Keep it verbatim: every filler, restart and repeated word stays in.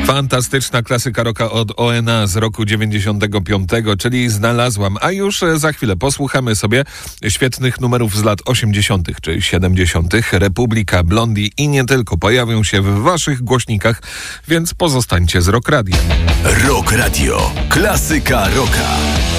Fantastyczna klasyka rocka od O N A z roku dziewięćdziesiątego piątego, czyli Znalazłam. A już za chwilę posłuchamy sobie świetnych numerów z lat osiemdziesiątych czy siedemdziesiątych. Republika, Blondie i nie tylko pojawią się w waszych głośnikach, więc pozostańcie z Rock Radiem. Rock Radio. Klasyka rocka.